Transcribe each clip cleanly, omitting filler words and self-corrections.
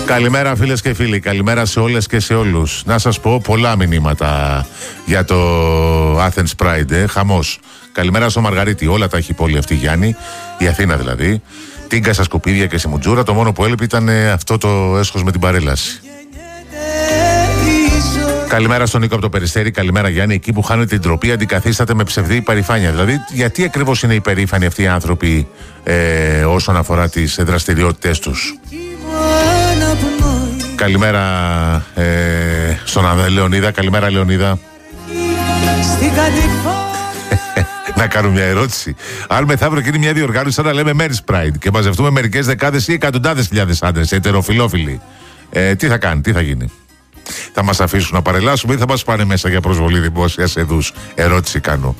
Καλημέρα φίλες και φίλοι, καλημέρα σε όλες και σε όλους. Να σας πω πολλά μηνύματα για το Athens Pride, χαμός. Καλημέρα στο Μαργαρίτη, όλα τα έχει η πόλη αυτή Γιάννη, η Αθήνα δηλαδή. Τίγκα στα σκουπίδια και στη Μουτζούρα, το μόνο που έλειπε ήταν αυτό το έσχος με την παρέλαση. Καλημέρα στον Νίκο από το Περιστέρι, καλημέρα Γιάννη. Εκεί που χάνεται την τροπή αντικαθίσταται με ψευδή υπερηφάνεια. Δηλαδή, γιατί ακριβώς είναι υπερήφανοι αυτοί οι άνθρωποι όσον αφορά τις δραστηριότητες τους. Καλημέρα στον Λεωνίδα, καλημέρα Λεωνίδα. Να κάνω μια ερώτηση. Αν μεθαύριο γίνει μια διοργάνωση, σαν να λέμε Mary's Pride και μαζευτούμε μερικές δεκάδες ή εκατοντάδες χιλιάδες άντρες ετεροφιλόφιλοι, τι θα κάνει, τι θα γίνει? Θα μας αφήσουν να παρελάσουμε ή θα μας πάνε μέσα για προσβολή δημόσιας εδούς? Ερώτηση κάνω.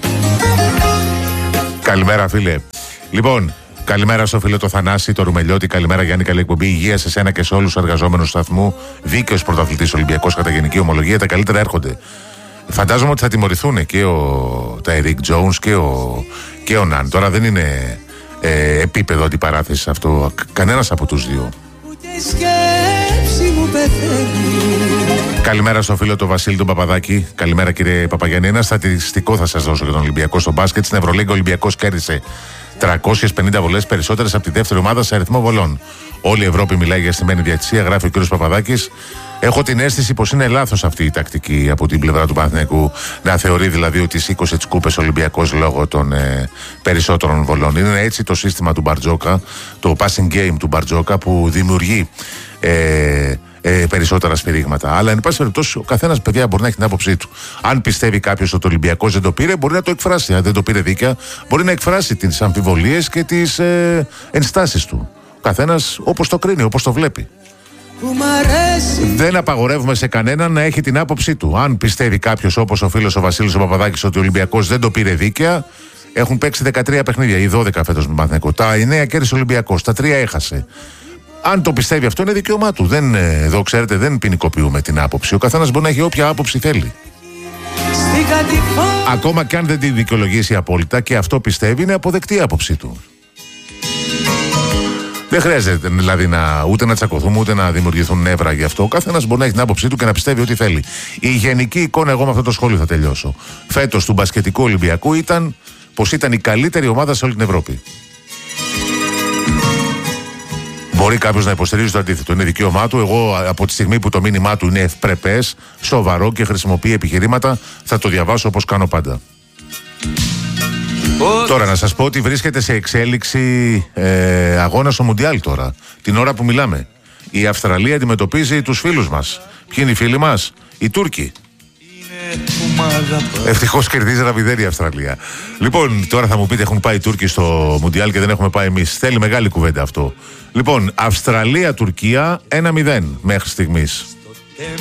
Καλημέρα φίλε. Λοιπόν, καλημέρα στο φίλο το Θανάση, το Ρουμελιώτη. Καλημέρα Γιάννη, καλή εκπομπή. Υγεία σε σένα και σε όλους τους εργαζόμενους του σταθμού. Δίκαιος πρωταθλητής Ολυμπιακός κατά γενική ομολογία. Τα καλύτερα έρχονται. Φαντάζομαι ότι θα τιμωρηθούν και τα Ερικ Τζόουνς και ο Ναν. Τώρα δεν είναι επίπεδο αντιπαράθεσης αυτό. Κανένας από τους δύο. Καλημέρα στο φίλο το Βασίλη τον Παπαδάκη. Καλημέρα κύριε Παπαγιάννη. Ένα στατιστικό θα σας δώσω για τον Ολυμπιακό στο μπάσκετ. Στην Ευρωλίγκα ο Ολυμπιακός κέρδισε 350 βολές, περισσότερες από τη δεύτερη ομάδα σε αριθμό βολών. Όλη η Ευρώπη μιλάει για στημένη διαιτησία, γράφει ο κύριος Παπαδάκης. Έχω την αίσθηση πως είναι λάθος αυτή η τακτική από την πλευρά του Παναθηναϊκού, να θεωρεί δηλαδή ότι σήκωσε τις κούπες ο Ολυμπιακός λόγω των περισσότερων βολών. Είναι έτσι το σύστημα του Μπαρτζόκα, το passing game του Μπαρτζόκα, που δημιουργεί περισσότερα σφυρίγματα. Αλλά εν πάση περιπτώσει, ο καθένας, παιδιά, μπορεί να έχει την άποψή του. Αν πιστεύει κάποιος ότι ο Ολυμπιακός δεν το πήρε, μπορεί να το εκφράσει. Αν δεν το πήρε δίκαια, μπορεί να εκφράσει τις αμφιβολίες και τις ενστάσεις του. Ο καθένας όπως το κρίνει, όπως το βλέπει. Δεν απαγορεύουμε σε κανέναν να έχει την άποψή του. Αν πιστεύει κάποιος, όπως ο φίλος ο Βασίλης ο Παπαδάκης, ότι ο Ολυμπιακός δεν το πήρε δίκαια, έχουν παίξει 13 παιχνίδια ή 12 φέτος με Παναθηναϊκό. Τα 9 κέρδισε ο Ολυμπιακός, τα 3 έχασε. Αν το πιστεύει αυτό, είναι δικαίωμά του. Εδώ, ξέρετε, δεν ποινικοποιούμε την άποψη. Ο καθένας μπορεί να έχει όποια άποψη θέλει. Ακόμα και αν δεν τη δικαιολογήσει απόλυτα και αυτό πιστεύει, είναι αποδεκτή η άποψή του. Δεν χρειάζεται δηλαδή ούτε να τσακωθούμε ούτε να δημιουργηθούν νεύρα γι' αυτό. Ο καθένας μπορεί να έχει την άποψή του και να πιστεύει ό,τι θέλει. Η γενική εικόνα, εγώ με αυτό το σχόλιο θα τελειώσω, φέτος του μπασκετικού Ολυμπιακού ήταν πως ήταν η καλύτερη ομάδα σε όλη την Ευρώπη. Μπορεί κάποιος να υποστηρίζει το αντίθετο. Είναι δικαίωμά του. Εγώ, από τη στιγμή που το μήνυμά του είναι ευπρεπές, σοβαρό και χρησιμοποιεί επιχειρήματα, θα το διαβάσω όπως κάνω πάντα. Τώρα να σας πω ότι βρίσκεται σε εξέλιξη αγώνα στο Μουντιάλ τώρα, την ώρα που μιλάμε. Η Αυστραλία αντιμετωπίζει τους φίλους μας. Ποιοι είναι οι φίλοι μας? Οι Τούρκοι. Ευτυχώς κερδίζει ραβιδέρη η Αυστραλία. Λοιπόν, τώρα θα μου πείτε, έχουν πάει οι Τούρκοι στο Μουντιάλ και δεν έχουμε πάει εμείς. Θέλει μεγάλη κουβέντα αυτό. Λοιπόν, Αυστραλία-Τουρκία 1-0 μέχρι στιγμής.